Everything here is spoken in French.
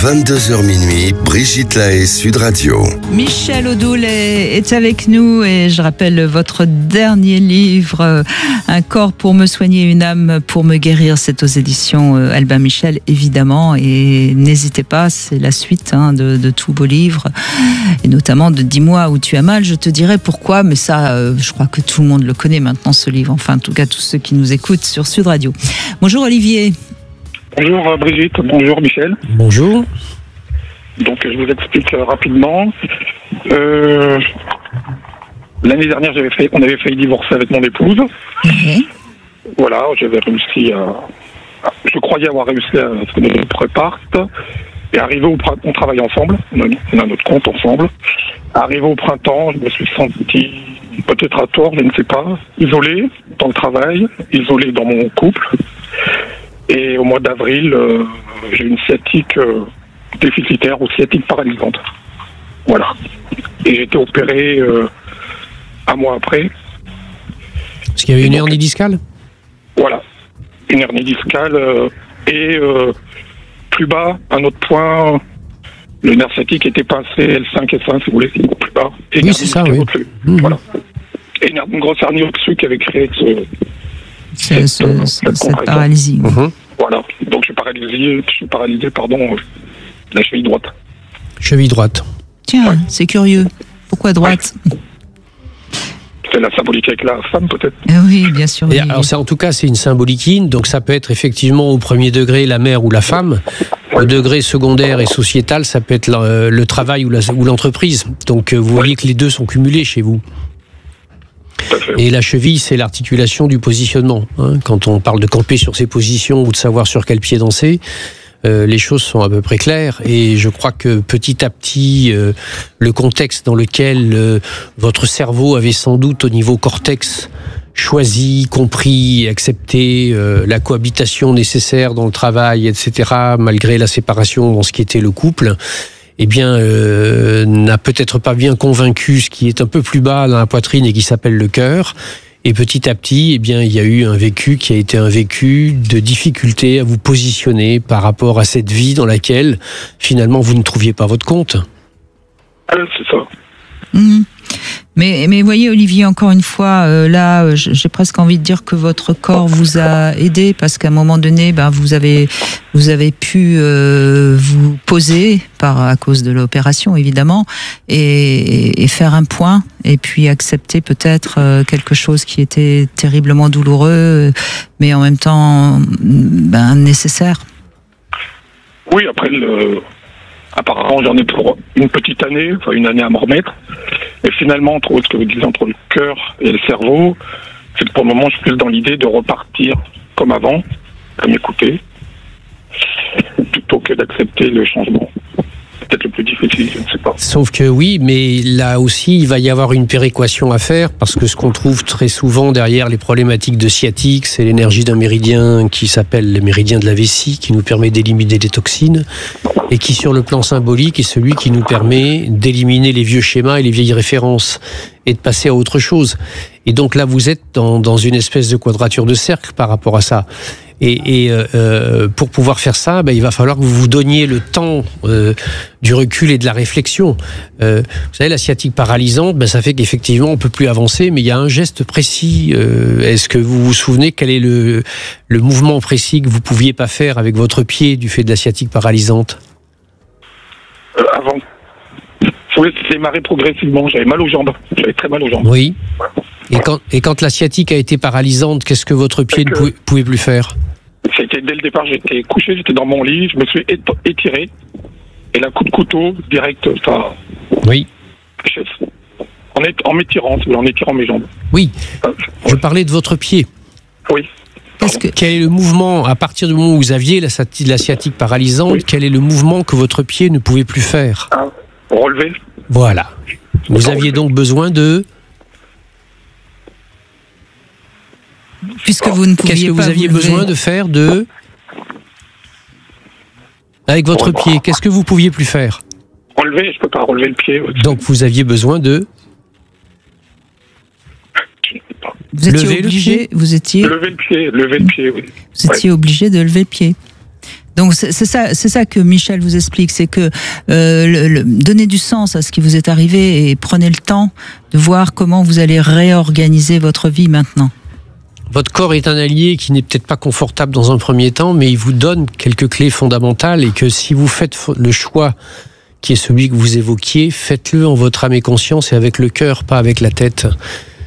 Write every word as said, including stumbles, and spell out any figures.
vingt-deux heures minuit, Brigitte Lahaie, Sud Radio. Michel Odoul est, est avec nous et je rappelle votre dernier livre, Un corps pour me soigner, une âme pour me guérir. C'est aux éditions Albin Michel, évidemment. Et n'hésitez pas, c'est la suite hein, de, de tous vos livres. Et notamment de Dis-moi où tu as mal. Je te dirai pourquoi, mais ça, euh, je crois que tout le monde le connaît maintenant, ce livre. Enfin, en tout cas, tous ceux qui nous écoutent sur Sud Radio. Bonjour Olivier. Bonjour Brigitte, bonjour Michel. Bonjour. Donc je vous explique euh, rapidement. Euh, l'année dernière, j'avais fait, on avait failli divorcer avec mon épouse. Okay. Voilà, j'avais réussi à, je croyais avoir réussi à ce que nos couple parte. Et arrivé au printemps, on travaille ensemble, on a, on a notre compte ensemble. Arrivé au printemps, je me suis senti, peut-être à tort, je ne sais pas, isolé dans le travail, isolé dans mon couple. Et au mois d'avril, euh, j'ai une sciatique euh, déficitaire ou sciatique paralysante. Voilà. Et j'ai été opéré euh, un mois après. Parce qu'il y avait une donc, hernie discale ? Voilà. Une hernie discale. Euh, et euh, plus bas, un autre point, le nerf sciatique était pincé L cinq S un, si vous voulez, c'est plus bas. Et oui, c'est ça, oui. Mmh. Voilà. Et une, une grosse hernie au-dessus qui avait créé ce... Ce, ce, cette, cette paralysie. Mmh. Voilà. Donc je suis paralysé, je suis paralysé, pardon, la cheville droite. Cheville droite. Tiens, ouais. C'est curieux. Pourquoi droite ? Ouais. C'est la symbolique avec la femme, peut-être. Eh oui, bien sûr. Et alors, c'est, en tout cas, c'est une symbolique in, donc ça peut être effectivement au premier degré la mère ou la femme. Ouais. Au degré secondaire et sociétal, ça peut être le, le travail ou, la, ou l'entreprise. Donc vous ouais. voyez que les deux sont cumulés chez vous. Et la cheville, c'est l'articulation du positionnement. Hein. Quand on parle de camper sur ses positions ou de savoir sur quel pied danser, euh, les choses sont à peu près claires. Et je crois que petit à petit, euh, le contexte dans lequel euh, votre cerveau avait sans doute au niveau cortex choisi, compris, accepté euh, la cohabitation nécessaire dans le travail, et cetera, malgré la séparation dans ce qui était le couple, eh bien, euh, n'a peut-être pas bien convaincu ce qui est un peu plus bas dans la poitrine et qui s'appelle le cœur. Et petit à petit, eh bien, il y a eu un vécu qui a été un vécu de difficulté à vous positionner par rapport à cette vie dans laquelle, finalement, vous ne trouviez pas votre compte. Ah, c'est ça. Mmh. Mais, mais voyez Olivier, encore une fois, euh, là, j'ai presque envie de dire que votre corps vous a aidé parce qu'à un moment donné, ben, vous avez, vous avez pu euh, vous poser par à cause de l'opération évidemment et, et faire un point et puis accepter peut-être euh, quelque chose qui était terriblement douloureux, mais en même temps, ben, nécessaire. Oui, après le. Apparemment, j'en ai pour une petite année, enfin une année à m'en remettre. Et finalement, entre ce que vous disiez, entre le cœur et le cerveau, c'est que pour le moment, je suis plus dans l'idée de repartir comme avant, à m'écouter, plutôt que d'accepter le changement. Peut-être le plus difficile, je ne sais pas. Sauf que oui, mais là aussi, il va y avoir une péréquation à faire, parce que ce qu'on trouve très souvent derrière les problématiques de sciatique, c'est l'énergie d'un méridien qui s'appelle le méridien de la vessie, qui nous permet d'éliminer des toxines, et qui, sur le plan symbolique, est celui qui nous permet d'éliminer les vieux schémas et les vieilles références, et de passer à autre chose. Et donc là, vous êtes dans, dans une espèce de quadrature de cercle par rapport à ça. Et, et euh, pour pouvoir faire ça, ben, il va falloir que vous vous donniez le temps euh, du recul et de la réflexion. Euh, vous savez, la sciatique paralysante, ben, ça fait qu'effectivement, on peut plus avancer, mais il y a un geste précis. Euh, est-ce que vous vous souvenez quel est le, le mouvement précis que vous pouviez pas faire avec votre pied du fait de la sciatique paralysante ? euh, Avant. Oui, c'est démarré progressivement. J'avais mal aux jambes. J'avais très mal aux jambes. Oui. Et quand, et quand la sciatique a été paralysante, qu'est-ce que votre pied que, ne pouvait, pouvait plus faire ? C'était dès le départ, j'étais couché, j'étais dans mon lit, je me suis étiré, et la coup de couteau, direct, ça... Oui. En, est, en m'étirant, en étirant mes jambes. Oui, je parlais de votre pied. Oui. Que... Quel est le mouvement, à partir du moment où vous aviez la, la sciatique paralysante, oui. Quel est le mouvement que votre pied ne pouvait plus faire ? Ah, relever. Voilà. Vous aviez donc besoin de... Puisque vous ne pouviez Qu'est-ce que vous pas aviez vous besoin de faire de... Avec votre pied, qu'est-ce que vous pouviez plus faire ? Relever, je peux pas relever le pied. Donc vous aviez besoin de... Vous étiez lever obligé, vous étiez... Lever le pied, lever le pied, oui. Vous étiez ouais. obligé de lever le pied. Donc c'est ça, c'est ça que Michel vous explique, c'est que euh, le, le, donnez du sens à ce qui vous est arrivé et prenez le temps de voir comment vous allez réorganiser votre vie maintenant. Votre corps est un allié qui n'est peut-être pas confortable dans un premier temps, mais il vous donne quelques clés fondamentales et que si vous faites le choix qui est celui que vous évoquiez, faites-le en votre âme et conscience et avec le cœur, pas avec la tête.